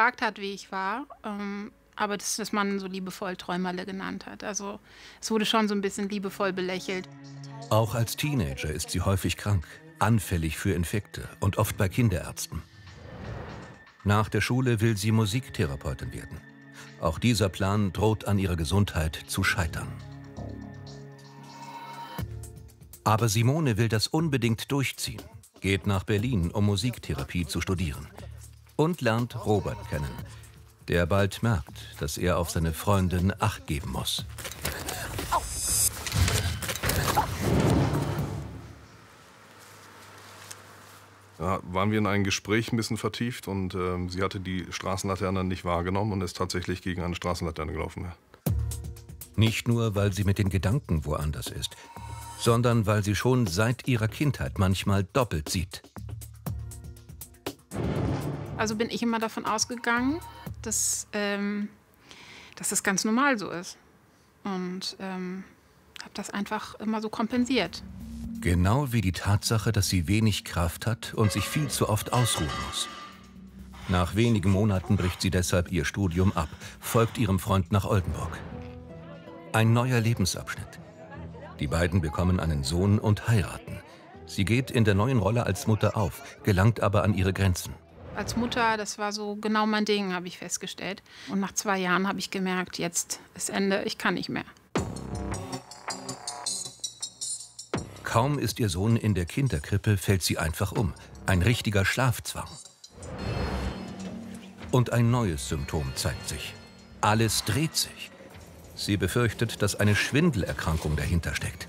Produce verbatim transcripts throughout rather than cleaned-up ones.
gefragt hat, wie ich war, ähm, aber das, das man so liebevoll Träumerle genannt hat. Also es wurde schon so ein bisschen liebevoll belächelt. Auch als Teenager ist sie häufig krank, anfällig für Infekte und oft bei Kinderärzten. Nach der Schule will sie Musiktherapeutin werden. Auch dieser Plan droht an ihrer Gesundheit zu scheitern. Aber Simone will das unbedingt durchziehen, geht nach Berlin, um Musiktherapie zu studieren. Und lernt Robert kennen, der bald merkt, dass er auf seine Freundin Acht geben muss. Da waren wir in ein Gespräch ein bisschen vertieft und äh, sie hatte die Straßenlaterne nicht wahrgenommen und ist tatsächlich gegen eine Straßenlaterne gelaufen. Ja. Nicht nur, weil sie mit den Gedanken woanders ist, sondern weil sie schon seit ihrer Kindheit manchmal doppelt sieht. Also bin ich immer davon ausgegangen, dass, ähm, dass das ganz normal so ist. Und ähm, habe das einfach immer so kompensiert. Genau wie die Tatsache, dass sie wenig Kraft hat und sich viel zu oft ausruhen muss. Nach wenigen Monaten bricht sie deshalb ihr Studium ab, folgt ihrem Freund nach Oldenburg. Ein neuer Lebensabschnitt. Die beiden bekommen einen Sohn und heiraten. Sie geht in der neuen Rolle als Mutter auf, gelangt aber an ihre Grenzen. Als Mutter, das war so genau mein Ding, habe ich festgestellt. Und nach zwei Jahren habe ich gemerkt, jetzt ist Ende, ich kann nicht mehr. Kaum ist ihr Sohn in der Kinderkrippe, fällt sie einfach um. Ein richtiger Schlafzwang. Und ein neues Symptom zeigt sich. Alles dreht sich. Sie befürchtet, dass eine Schwindelerkrankung dahinter steckt.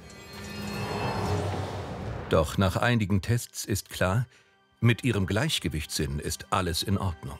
Doch nach einigen Tests ist klar, mit ihrem Gleichgewichtssinn ist alles in Ordnung.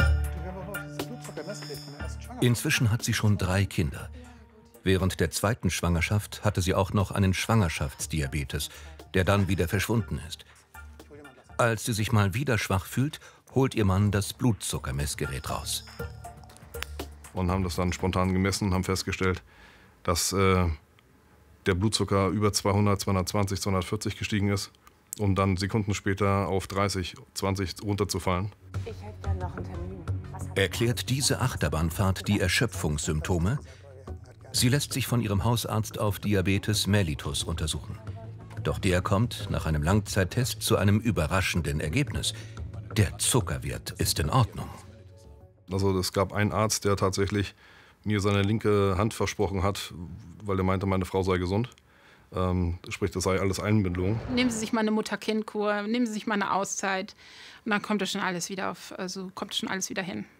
Inzwischen hat sie schon drei Kinder. Während der zweiten Schwangerschaft hatte sie auch noch einen Schwangerschaftsdiabetes, der dann wieder verschwunden ist. Als sie sich mal wieder schwach fühlt, holt ihr Mann das Blutzuckermessgerät raus. Und haben das dann spontan gemessen und haben festgestellt, dass äh, der Blutzucker über zweihundert, zweihundertzwanzig, zweihundertvierzig gestiegen ist, um dann Sekunden später auf dreißig, zwanzig runterzufallen. Ich hätte dann noch einen Termin. Erklärt diese Achterbahnfahrt die Erschöpfungssymptome? Sie lässt sich von ihrem Hausarzt auf Diabetes mellitus untersuchen. Doch der kommt nach einem Langzeittest zu einem überraschenden Ergebnis. Der Zuckerwert ist in Ordnung. Also es gab einen Arzt, der tatsächlich mir seine linke Hand versprochen hat, weil er meinte, meine Frau sei gesund. Ähm, sprich, das sei alles Einbildung. Nehmen Sie sich mal eine Mutter-Kind-Kur, nehmen Sie sich mal eine Auszeit und dann kommt das schon alles wieder auf, also kommt schon alles wieder hin.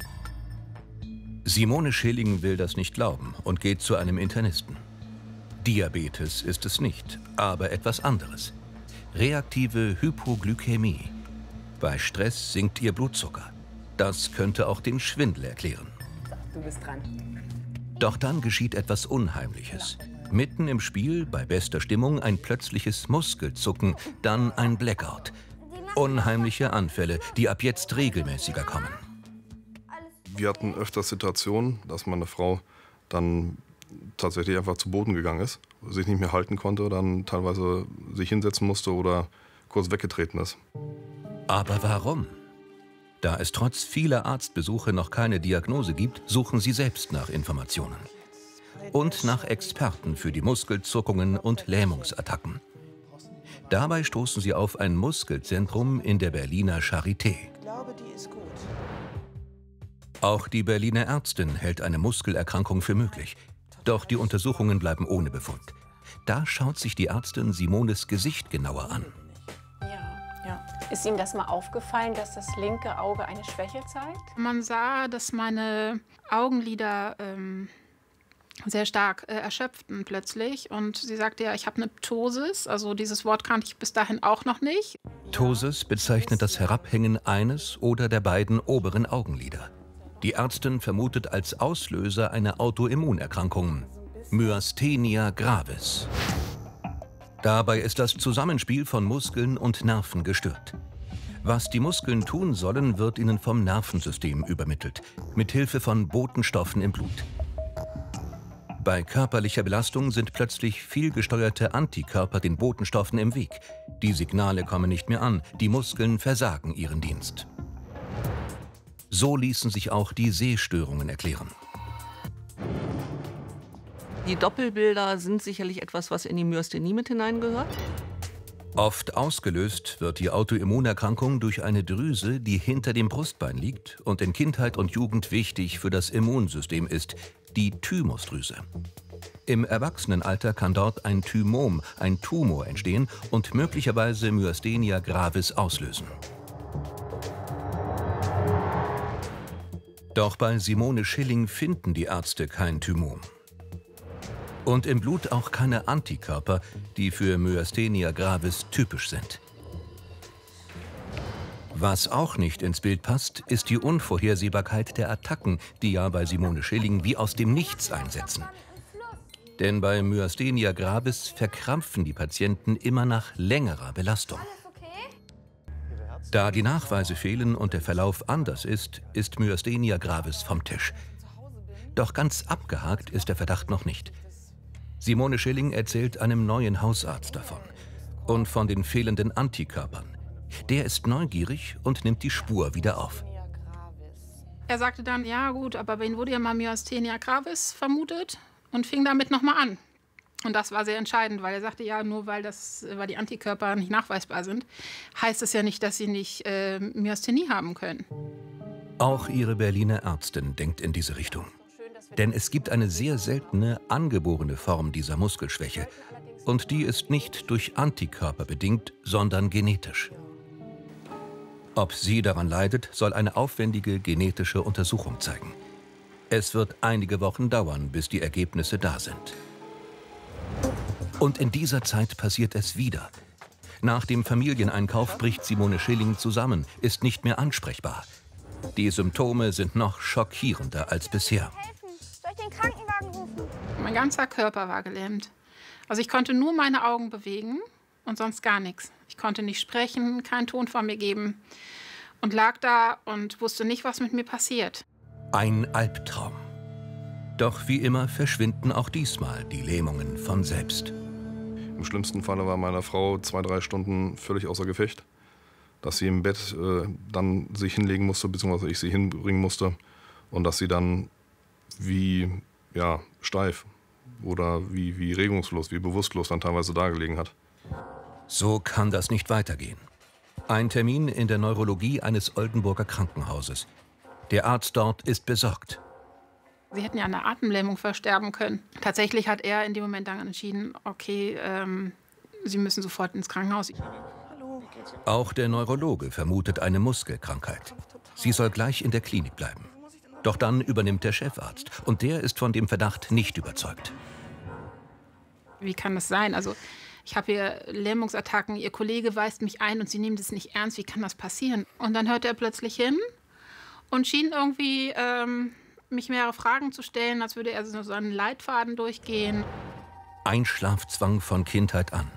Simone Schilling will das nicht glauben und geht zu einem Internisten. Diabetes ist es nicht, aber etwas anderes. Reaktive Hypoglykämie. Bei Stress sinkt ihr Blutzucker. Das könnte auch den Schwindel erklären. Du bist dran. Doch dann geschieht etwas Unheimliches. Mitten im Spiel, bei bester Stimmung, ein plötzliches Muskelzucken, dann ein Blackout. Unheimliche Anfälle, die ab jetzt regelmäßiger kommen. Wir hatten öfters Situationen, dass meine Frau dann tatsächlich einfach zu Boden gegangen ist, sich nicht mehr halten konnte, dann teilweise sich hinsetzen musste oder kurz weggetreten ist. Aber warum? Da es trotz vieler Arztbesuche noch keine Diagnose gibt, suchen sie selbst nach Informationen. Und nach Experten für die Muskelzuckungen und Lähmungsattacken. Dabei stoßen sie auf ein Muskelzentrum in der Berliner Charité. Ich glaube, die ist gut. Auch die Berliner Ärztin hält eine Muskelerkrankung für möglich. Doch die Untersuchungen bleiben ohne Befund. Da schaut sich die Ärztin Simones Gesicht genauer an. Ja, ja. Ist Ihnen das mal aufgefallen, dass das linke Auge eine Schwäche zeigt? Man sah, dass meine Augenlider ähm, sehr stark äh, erschöpften plötzlich. Und sie sagte ja, ich habe eine Ptosis. Also dieses Wort kannte ich bis dahin auch noch nicht. Ptosis bezeichnet das Herabhängen eines oder der beiden oberen Augenlider. Die Ärztin vermutet als Auslöser eine Autoimmunerkrankung, Myasthenia gravis. Dabei ist das Zusammenspiel von Muskeln und Nerven gestört. Was die Muskeln tun sollen, wird ihnen vom Nervensystem übermittelt, mit Hilfe von Botenstoffen im Blut. Bei körperlicher Belastung sind plötzlich vielgesteuerte Antikörper den Botenstoffen im Weg. Die Signale kommen nicht mehr an, die Muskeln versagen ihren Dienst. So ließen sich auch die Sehstörungen erklären. Die Doppelbilder sind sicherlich etwas, was in die Myasthenie mit hineingehört. Oft ausgelöst wird die Autoimmunerkrankung durch eine Drüse, die hinter dem Brustbein liegt und in Kindheit und Jugend wichtig für das Immunsystem ist, die Thymusdrüse. Im Erwachsenenalter kann dort ein Thymom, ein Tumor entstehen und möglicherweise Myasthenia gravis auslösen. Doch bei Simone Schilling finden die Ärzte kein Thymom. Und im Blut auch keine Antikörper, die für Myasthenia gravis typisch sind. Was auch nicht ins Bild passt, ist die Unvorhersehbarkeit der Attacken, die ja bei Simone Schilling wie aus dem Nichts einsetzen. Denn bei Myasthenia gravis verkrampfen die Patienten immer nach längerer Belastung. Da die Nachweise fehlen und der Verlauf anders ist, ist Myasthenia gravis vom Tisch. Doch ganz abgehakt ist der Verdacht noch nicht. Simone Schilling erzählt einem neuen Hausarzt davon und von den fehlenden Antikörpern. Der ist neugierig und nimmt die Spur wieder auf. Er sagte dann, ja gut, aber bei Ihnen wurde ja mal Myasthenia gravis vermutet und fing damit nochmal an. Und das war sehr entscheidend, weil er sagte, ja, nur weil, das, weil die Antikörper nicht nachweisbar sind, heißt es ja nicht, dass Sie nicht äh, Myasthenie haben können. Auch ihre Berliner Ärztin denkt in diese Richtung. Denn es gibt eine sehr seltene, angeborene Form dieser Muskelschwäche. Und die ist nicht durch Antikörper bedingt, sondern genetisch. Ob sie daran leidet, soll eine aufwendige genetische Untersuchung zeigen. Es wird einige Wochen dauern, bis die Ergebnisse da sind. Und in dieser Zeit passiert es wieder. Nach dem Familieneinkauf bricht Simone Schilling zusammen, ist nicht mehr ansprechbar. Die Symptome sind noch schockierender als bisher. Soll ich den Krankenwagen rufen? Mein ganzer Körper war gelähmt. Also ich konnte nur meine Augen bewegen und sonst gar nichts. Ich konnte nicht sprechen, keinen Ton von mir geben und lag da und wusste nicht, was mit mir passiert. Ein Albtraum. Doch wie immer verschwinden auch diesmal die Lähmungen von selbst. Im schlimmsten Falle war meine Frau zwei, drei Stunden völlig außer Gefecht. Dass sie im Bett äh, dann sich hinlegen musste, beziehungsweise ich sie hinbringen musste. Und dass sie dann wie ja, steif oder wie, wie regungslos, wie bewusstlos dann teilweise dagelegen hat. So kann das nicht weitergehen. Ein Termin in der Neurologie eines Oldenburger Krankenhauses. Der Arzt dort ist besorgt. Sie hätten ja an einer Atemlähmung versterben können. Tatsächlich hat er in dem Moment dann entschieden, okay, ähm, Sie müssen sofort ins Krankenhaus. Auch der Neurologe vermutet eine Muskelkrankheit. Sie soll gleich in der Klinik bleiben. Doch dann übernimmt der Chefarzt und der ist von dem Verdacht nicht überzeugt. Wie kann das sein? Also ich habe hier Lähmungsattacken, Ihr Kollege weist mich ein und Sie nehmen das nicht ernst. Wie kann das passieren? Und dann hörte er plötzlich hin und schien irgendwie ähm, mich mehrere Fragen zu stellen, als würde er so einen Leitfaden durchgehen. Einschlafzwang von Kindheit an.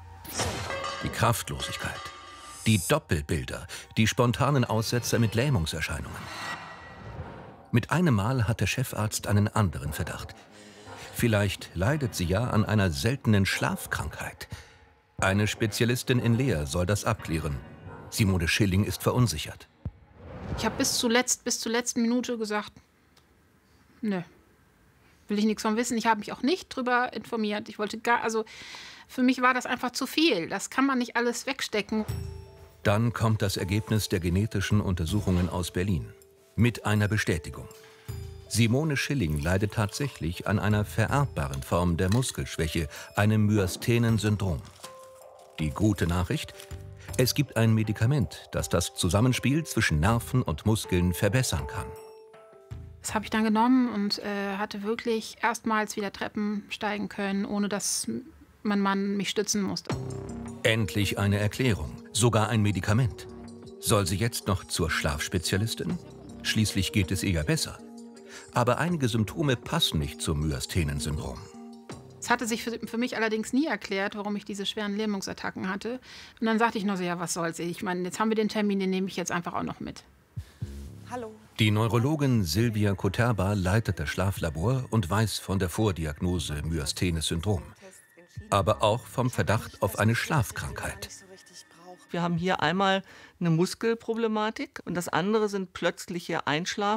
Die Kraftlosigkeit. Die Doppelbilder, die spontanen Aussetzer mit Lähmungserscheinungen. Mit einem Mal hat der Chefarzt einen anderen Verdacht. Vielleicht leidet sie ja an einer seltenen Schlafkrankheit. Eine Spezialistin in Leer soll das abklären. Simone Schilling ist verunsichert. Ich habe bis zuletzt, bis zur letzten Minute gesagt, nö, will ich nichts von wissen. Ich habe mich auch nicht drüber informiert. Ich wollte gar, also für mich war das einfach zu viel. Das kann man nicht alles wegstecken. Dann kommt das Ergebnis der genetischen Untersuchungen aus Berlin. Mit einer Bestätigung. Simone Schilling leidet tatsächlich an einer vererbbaren Form der Muskelschwäche, einem Myasthenen-Syndrom. Die gute Nachricht? Es gibt ein Medikament, das das Zusammenspiel zwischen Nerven und Muskeln verbessern kann. Das habe ich dann genommen und äh, hatte wirklich erstmals wieder Treppen steigen können, ohne dass mein Mann mich stützen musste. Endlich eine Erklärung, sogar ein Medikament. Soll sie jetzt noch zur Schlafspezialistin? Schließlich geht es ihr ja besser. Aber einige Symptome passen nicht zum Myasthenen-Syndrom. Es hatte sich für, für mich allerdings nie erklärt, warum ich diese schweren Lähmungsattacken hatte. Und dann sagte ich nur so, ja, was soll's. Ich meine, jetzt haben wir den Termin, den nehme ich jetzt einfach auch noch mit. Hallo. Die Neurologin Silvia Koterba leitet das Schlaflabor und weiß von der Vordiagnose Myasthenes-Syndrom. Aber auch vom Verdacht auf eine Schlafkrankheit. Wir haben hier einmal eine Muskelproblematik und das andere sind plötzliche Einschlaf-